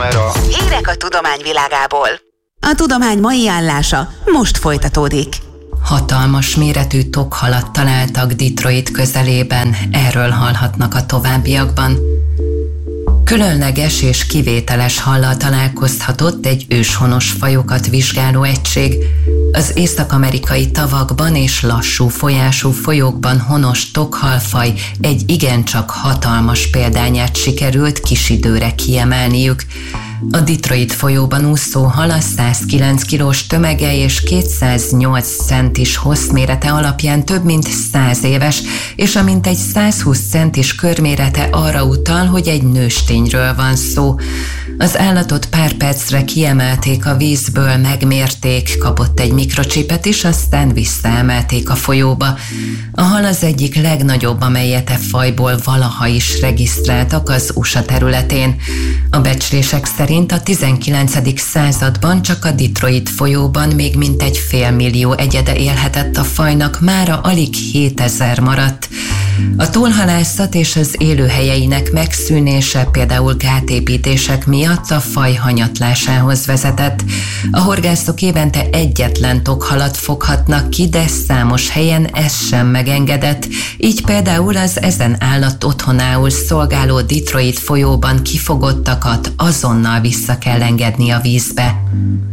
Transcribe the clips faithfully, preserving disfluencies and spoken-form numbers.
Hírek a tudományvilágából. A tudomány mai állása most folytatódik. Hatalmas méretű tokhalat találtak Detroit közelében, erről hallhatnak a továbbiakban. Különleges és kivételes hallal találkozhatott egy őshonos fajokat vizsgáló egység. Az észak-amerikai tavakban és lassú folyású folyókban honos tokhalfaj egy igencsak hatalmas példányát sikerült kis időre kiemelniük. A Detroit folyóban úszó hal a száz kilenc kilós tömege és kétszáznyolc centis hosszmérete alapján több mint száz éves, és a mintegy száz húsz centis körmérete arra utal, hogy egy nőstényről van szó. Az állatot pár percre kiemelték a vízből, megmérték, kapott egy mikrocsipet is, aztán visszaemelték a folyóba. A hal az egyik legnagyobb, amelyet e fajból valaha is regisztráltak az u es á területén. A becslések szerint a tizenkilencedik században csak a Detroit folyóban még mintegy félmillió egyede élhetett a fajnak, mára alig hétezer maradt. A túlhalászat és az élőhelyeinek megszűnése, például gátépítések miatt a faj hanyatlásához vezetett. A horgászok évente egyetlen tokhalat foghatnak ki, de számos helyen ez sem megengedett. Így például az ezen állat otthonául szolgáló Detroit folyóban kifogottakat azonnal vissza kell engedni a vízbe.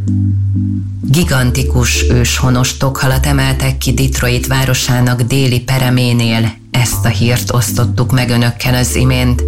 Gigantikus őshonos tokhalat emeltek ki Detroit városának déli pereménél. Ezt a hírt osztottuk meg önökkel az imént.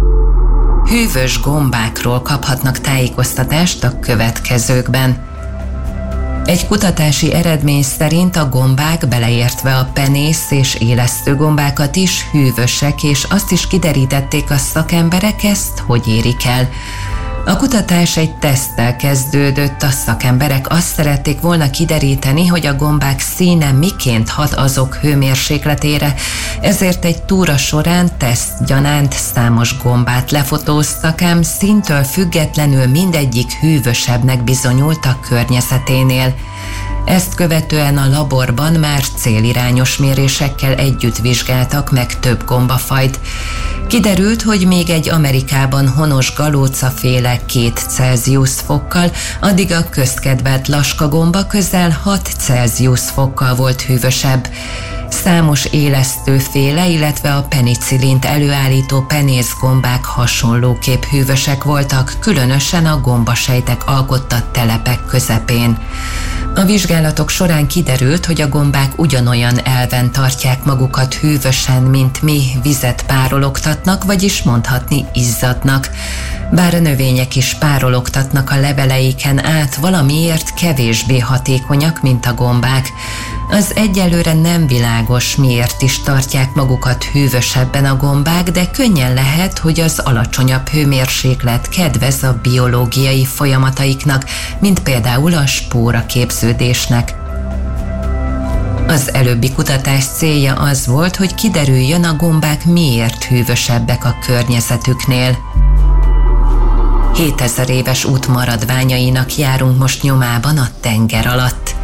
Hűvös gombákról kaphatnak tájékoztatást a következőkben. Egy kutatási eredmény szerint a gombák, beleértve a penész és élesztő gombákat is hűvösek, és azt is kiderítették a szakemberek, ezt hogy érik el. A kutatás egy teszttel kezdődött, a szakemberek azt szerették volna kideríteni, hogy a gombák színe miként hat azok hőmérsékletére, ezért egy túra során teszt gyanánt számos gombát lefotóztak, ám színtől függetlenül mindegyik hűvösebbnek bizonyult a környezeténél. Ezt követően a laborban már célirányos mérésekkel együtt vizsgáltak meg több gombafajt. Kiderült, hogy még egy Amerikában honos galócaféle két Celsius fokkal, addig a közkedvelt laskagomba közel hat Celsius fokkal volt hűvösebb. Számos élesztőféle, illetve a penicillint előállító penészgombák hasonlóképp hűvösek voltak, különösen a gombasejtek alkotta telepek közepén. A vizsgálatok során kiderült, hogy a gombák ugyanolyan elven tartják magukat hűvösen, mint mi, vizet párologtatnak, vagyis mondhatni izzadnak. Bár a növények is párologtatnak a leveleiken át, valamiért kevésbé hatékonyak, mint a gombák. Az egyelőre nem világos, miért is tartják magukat hűvösebben a gombák, de könnyen lehet, hogy az alacsonyabb hőmérséklet kedvez a biológiai folyamataiknak, mint például a spóraképződésnek. Az előbbi kutatás célja az volt, hogy kiderüljön, a gombák miért hűvösebbek a környezetüknél. hétezer éves út maradványainak járunk most nyomában a tenger alatt.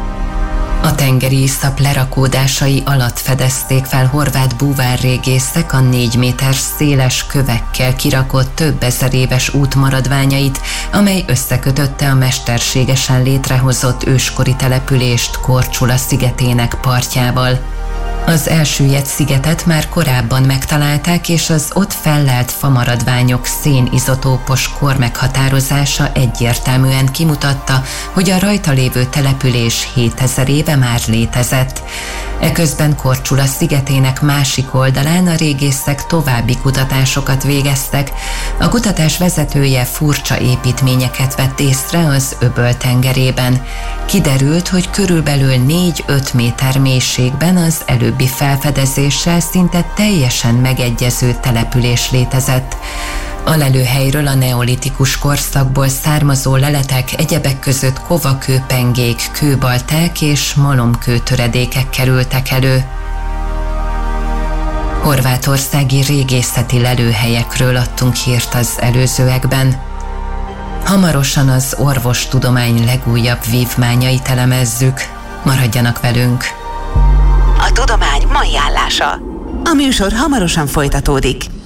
A tengeri iszap lerakódásai alatt fedezték fel horvát búvárrégészek a négy méter széles kövekkel kirakott több ezer éves út maradványait, amely összekötötte a mesterségesen létrehozott őskori települést Korčula szigetének partjával. Az elsüllyedt szigetet már korábban megtalálták, és az ott fellelt famaradványok szénizotópos kor meghatározása egyértelműen kimutatta, hogy a rajta lévő település hétezer éve már létezett. Eközben Korčula szigetének másik oldalán a régészek további kutatásokat végeztek. A kutatás vezetője furcsa építményeket vett észre az öböl tengerében. Kiderült, hogy körülbelül négy-öt méter mélységben az előbbi felfedezéssel szinte teljesen megegyező település létezett. A lelőhelyről a neolitikus korszakból származó leletek, egyebek között kovakőpengék, kőbalták és malomkőtöredékek kerültek elő. Horvátországi régészeti lelőhelyekről adtunk hírt az előzőekben. Hamarosan az orvostudomány legújabb vívmányait elemezzük. Maradjanak velünk! A tudomány mai állása. A műsor hamarosan folytatódik.